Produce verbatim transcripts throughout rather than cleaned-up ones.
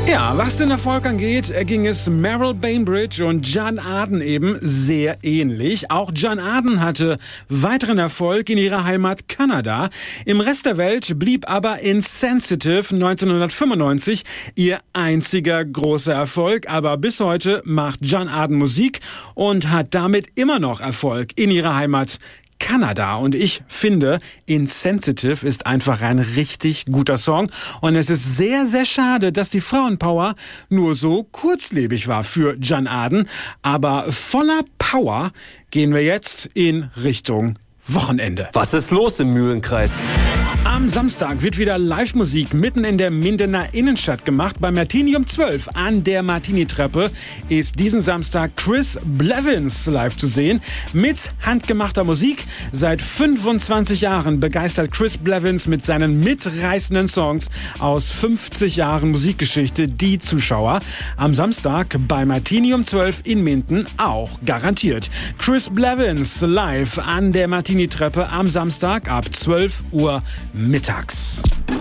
Ja, was den Erfolg angeht, ging es Meryl Bainbridge und John Arden eben sehr ähnlich. Auch John Arden hatte weiteren Erfolg in ihrer Heimat Kanada. Im Rest der Welt blieb aber Insensitive neunzehnhundertfünfundneunzig ihr einziger großer Erfolg. Aber bis heute macht John Arden Musik und hat damit immer noch Erfolg in ihrer Heimat Kanada. Und ich finde, Insensitive ist einfach ein richtig guter Song. Und es ist sehr, sehr schade, dass die Frauenpower nur so kurzlebig war für John Arden. Aber voller Power gehen wir jetzt in Richtung Wochenende. Was ist los im Mühlenkreis? Am Samstag wird wieder Live-Musik mitten in der Mindener Innenstadt gemacht. Bei Martini um zwölf an der Martini-Treppe ist diesen Samstag Chris Blevins live zu sehen mit handgemachter Musik. Seit fünfundzwanzig Jahren begeistert Chris Blevins mit seinen mitreißenden Songs aus fünfzig Jahren Musikgeschichte die Zuschauer. Am Samstag bei Martini um zwölf in Minden auch garantiert. Chris Blevins live an der Martini-Treppe am Samstag ab zwölf Uhr mittags.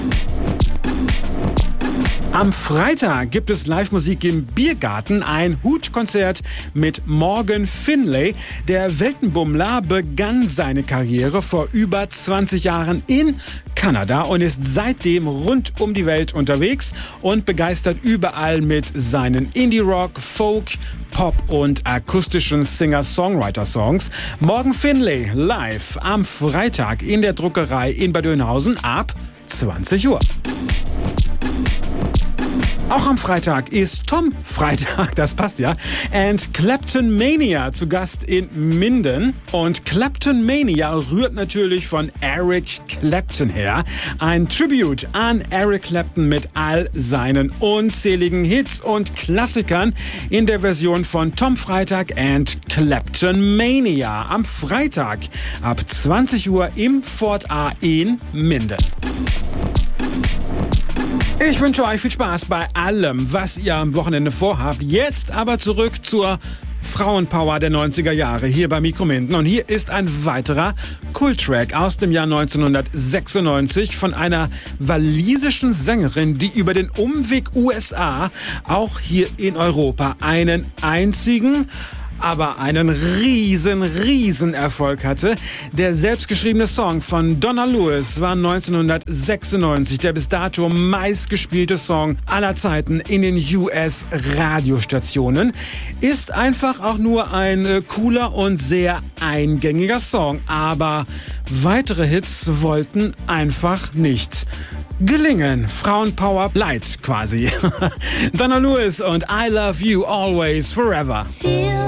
Am Freitag gibt es Live-Musik im Biergarten, ein Hutkonzert mit Morgan Finlay. Der Weltenbummler begann seine Karriere vor über zwanzig Jahren in Kanada und ist seitdem rund um die Welt unterwegs und begeistert überall mit seinen Indie-Rock, Folk, Pop und akustischen Singer-Songwriter-Songs. Morgan Finlay live am Freitag in der Druckerei in Bad Oeynhausen ab zwanzig Uhr. Auch am Freitag ist Tom Freitag, das passt ja, and Clapton Mania zu Gast in Minden. Und Clapton Mania rührt natürlich von Eric Clapton her. Ein Tribute an Eric Clapton mit all seinen unzähligen Hits und Klassikern in der Version von Tom Freitag and Clapton Mania. Am Freitag ab zwanzig Uhr im Fort A in Minden. Ich wünsche euch viel Spaß bei allem, was ihr am Wochenende vorhabt. Jetzt aber zurück zur Frauenpower der neunziger Jahre hier bei Mikro Minden. Und hier ist ein weiterer Kulttrack aus dem Jahr neunzehnhundertsechsundneunzig von einer walisischen Sängerin, die über den Umweg U S A auch hier in Europa einen einzigen, aber einen riesen, riesen Erfolg hatte. Der selbstgeschriebene Song von Donna Lewis war neunzehnhundertsechsundneunzig der bis dato meistgespielte Song aller Zeiten in den U S-Radiostationen. Ist einfach auch nur ein äh, cooler und sehr eingängiger Song, aber weitere Hits wollten einfach nicht gelingen. Frauenpower light quasi. Donna Lewis und I Love You Always Forever.